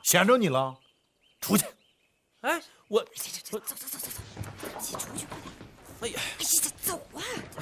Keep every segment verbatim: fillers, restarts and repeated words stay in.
闲着你了，出去！ 哎，我走走走走走，一起出去快点！ 哎呀， 哎呀，走啊！ 哎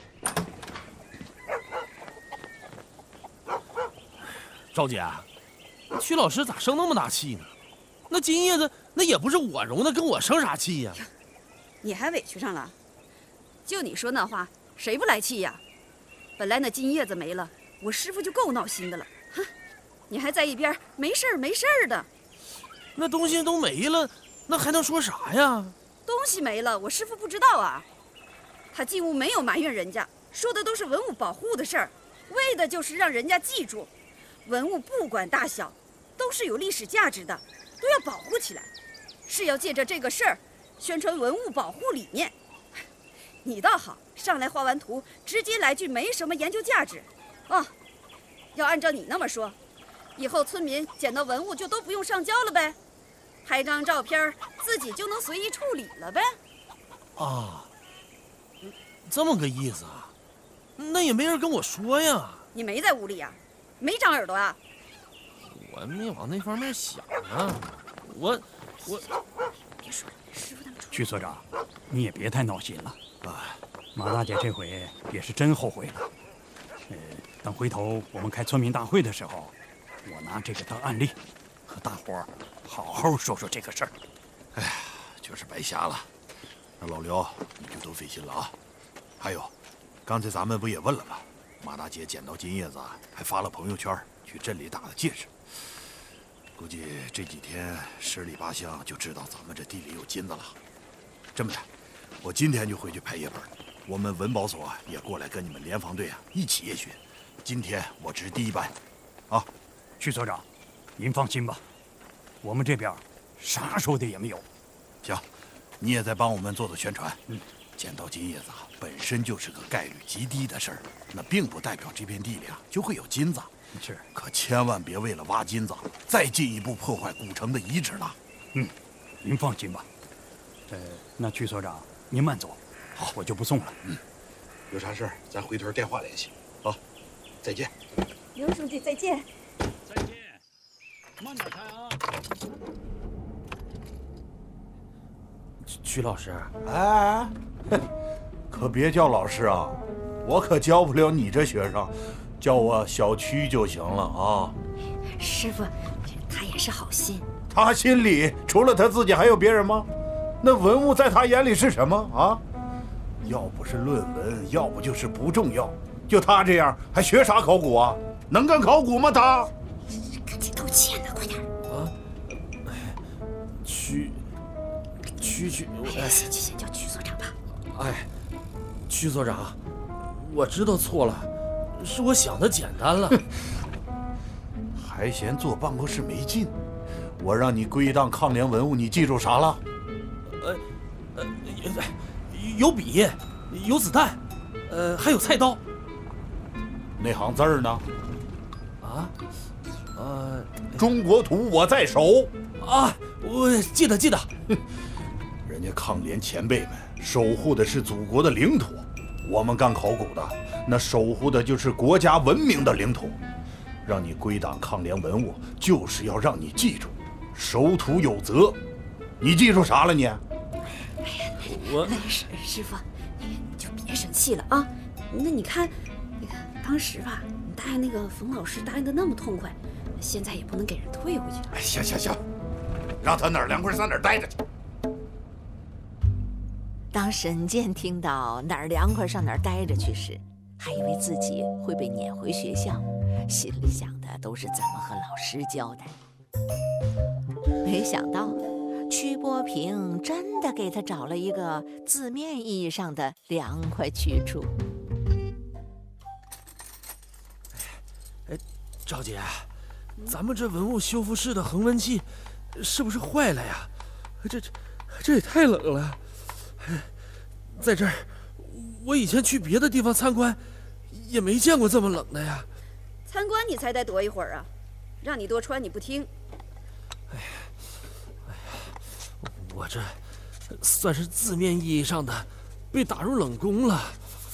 呀，赵姐，曲老师咋生那么大气呢？那金叶子那也不是我容的，跟我生啥气呀？ 你还委屈上了？就你说那话，谁不来气呀？本来那金叶子没了，我师傅就够闹心的了。哼，你还在一边没事儿没事儿的。 那东西都没了，那还能说啥呀？ 东西没了，我师傅不知道啊。他进屋没有埋怨人家，说的都是文物保护的事儿，为的就是让人家记住，文物不管大小，都是有历史价值的，都要保护起来，是要借着这个事儿宣传文物保护理念。你倒好，上来画完图，直接来句没什么研究价值。哦，要按照你那么说，以后村民捡到文物就都不用上交了呗，拍张照片自己就能随意处理了呗。 啊，这么个意思啊？那也没人跟我说呀。 你没在屋里呀？没长耳朵啊？ 我没往那方面想啊。我我别说了，师傅他们出。 曲所长，你也别太闹心了。 啊， 马大姐这回也是真后悔了。呃，等回头我们开村民大会的时候，我拿这个当案例，和大伙儿好好说说这个事儿。 哎呀，就是白瞎了。那老刘，你就多费心了啊。还有，刚才咱们不也问了吗？马大姐捡到金叶子，还发了朋友圈，去镇里打了戒指。估计这几天十里八乡就知道咱们这地里有金子了。这么的，我今天就回去拍夜本，我们文保所也过来跟你们联防队啊一起夜巡。今天我值第一班，啊， 曲所长，您放心吧，我们这边啥说的也没有。 行，你也在帮我们做做宣传。 嗯， 捡到金叶子啊，本身就是个概率极低的事儿，那并不代表这片地里啊就会有金子。 是， 可千万别为了挖金子，再进一步破坏古城的遗址了。 嗯，您放心吧。呃，那曲所长您慢走，好，我就不送了。 嗯，有啥事儿咱回头电话联系。好，再见。 刘书记再见。 再见，慢点开啊。 曲老师， 哎，可别叫老师啊，我可教不了你这学生，叫我小曲就行了啊。 师傅，他也是好心。 他心里除了他自己还有别人吗？那文物在他眼里是什么啊？要不是论文，要不就是不重要。就他这样，还学啥考古啊？能干考古吗？他赶紧道歉呢，快点！ 啊，曲曲曲， 哎，先先叫曲所长吧。 哎，曲所长，我知道错了，是我想的简单了。 还嫌坐办公室没劲？我让你归档抗联文物，你记住啥了？ 呃呃，有笔，有子弹，呃，还有菜刀。 那行字儿呢？ 啊，呃， 中国图我在手啊，我记得记得。 人家抗联前辈们守护的是祖国的领土，我们干考古的那守护的就是国家文明的领土。让你归档抗联文物，就是要让你记住，守土有责。你记住啥了你？ 哎呀，我师师傅，你就别生气了啊。那你看，那个当时吧，你答应那个冯老师答应的那么痛快，现在也不能给人退回去了。 哎，行行行，让他哪儿凉快上哪儿待着去。 当沈健听到哪儿凉快上哪儿待着去时，还以为自己会被撵回学校，心里想的都是怎么和老师交代。没想到曲波平真的给他找了一个字面意义上的凉快去处。 哎，赵姐，咱们这文物修复室的恒温器是不是坏了呀？这这这也太冷了。在这儿，我以前去别的地方参观，也没见过这么冷的呀。 参观你才得躲一会儿啊，让你多穿你不听。 哎呀，哎呀，我这算是字面意义上的被打入冷宫了。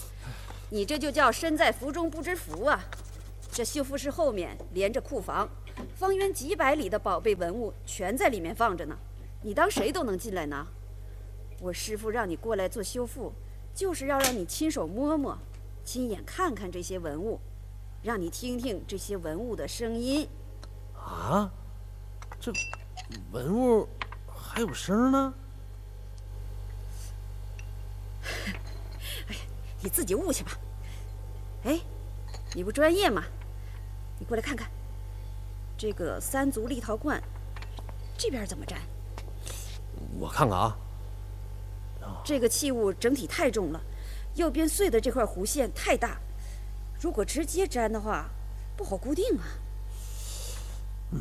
你这就叫身在福中不知福啊！这修复室后面连着库房， 方圆几百里的宝贝文物全在里面放着呢，你当谁都能进来呢？我师父让你过来做修复，就是要让你亲手摸摸，亲眼看看这些文物，让你听听这些文物的声音。 啊，这文物还有声呢？ 哎呀，你自己悟去吧。哎，你不专业吗？你过来看看，这个三足立陶罐，这边怎么粘？ 我看看啊。 这个器物整体太重了，右边碎的这块弧线太大，如果直接粘的话，不好固定啊。 嗯。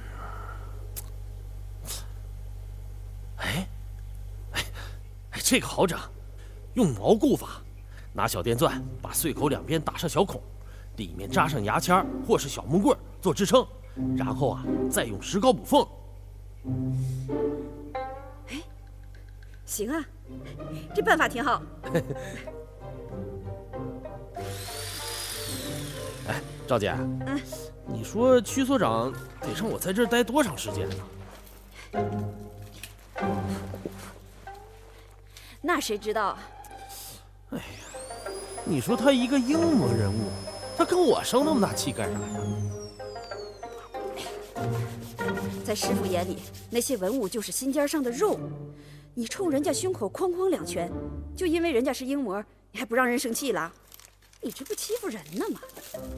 哎，哎，哎，这个好整，用锚固法，拿小电钻把碎口两边打上小孔，里面扎上牙签或是小木棍做支撑，然后啊，再用石膏补缝。 哎，行啊，这办法挺好。 哎，赵姐， 嗯， 你说曲所长得让我在这儿待多长时间呢？ 那谁知道啊？ 哎呀，你说他一个英模人物，他跟我生那么大气干啥呀？ 在师傅眼里，那些文物就是心尖上的肉。你冲人家胸口哐哐两拳，就因为人家是英模，你还不让人生气了？你这不欺负人呢吗？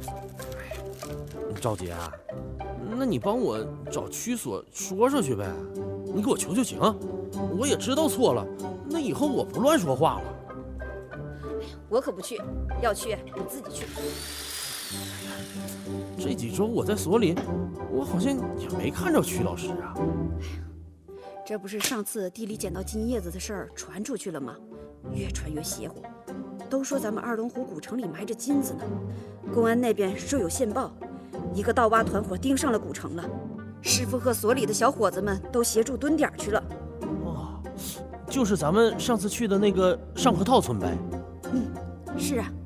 赵姐，那你帮我找区所说说去呗，你给我求求情，我也知道错了，那以后我不乱说话了。 我可不去，要去你自己去。 这几周我在所里，我好像也没看着曲老师啊。 这不是上次地里捡到金叶子的事儿传出去了吗？越传越邪乎，都说咱们二龙湖古城里埋着金子呢。公安那边说有线报，一个盗挖团伙盯上了古城了，师傅和所里的小伙子们都协助蹲点去了。 哦，就是咱们上次去的那个上河套村呗。 嗯，是啊。